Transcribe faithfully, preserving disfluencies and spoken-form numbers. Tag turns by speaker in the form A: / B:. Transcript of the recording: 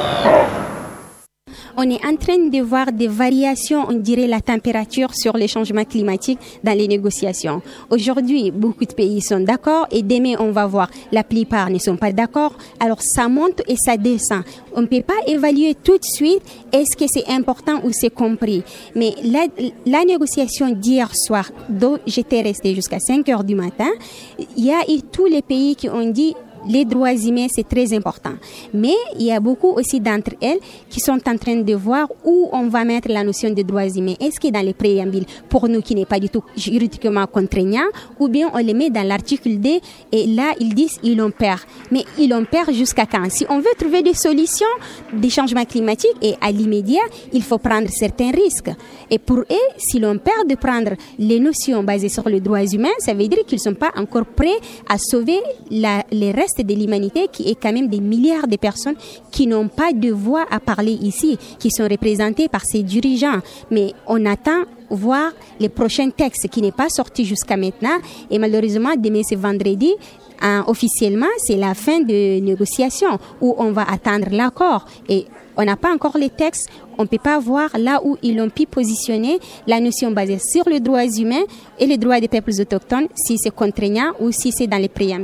A: On est en train de voir des variations, on dirait la température sur les changements climatiques dans les négociations. Aujourd'hui, beaucoup de pays sont d'accord et demain, on va voir la plupart ne sont pas d'accord. Alors, ça monte et ça descend. On ne peut pas évaluer tout de suite est-ce que c'est important ou c'est compris. Mais la, la négociation d'hier soir, dont j'étais restée jusqu'à cinq heures du matin, il y a eu tous les pays qui ont dit les droits humains, c'est très important. Mais il y a beaucoup aussi d'entre elles qui sont en train de voir où on va mettre la notion de droits humains. Est-ce que dans les préambules, pour nous qui n'est pas du tout juridiquement contraignant, ou bien on les met dans l'article D et là, ils disent ils l'ont perd. Mais ils l'ont perd jusqu'à quand? Si on veut trouver des solutions des changements climatiques et à l'immédiat, il faut prendre certains risques. Et pour eux, si l'on perd de prendre les notions basées sur les droits humains, ça veut dire qu'ils ne sont pas encore prêts à sauver la, les restes de l'humanité qui est quand même des milliards de personnes qui n'ont pas de voix à parler ici, qui sont représentées par ces dirigeants. Mais on attend voir les prochains textes qui n'est pas sorti jusqu'à maintenant et malheureusement demain c'est vendredi. Hein, officiellement, c'est la fin de négociations où on va attendre l'accord et on n'a pas encore les textes, on ne peut pas voir là où ils ont pu positionner la notion basée sur les droits humains et les droits des peuples autochtones, si c'est contraignant ou si c'est dans les préambules.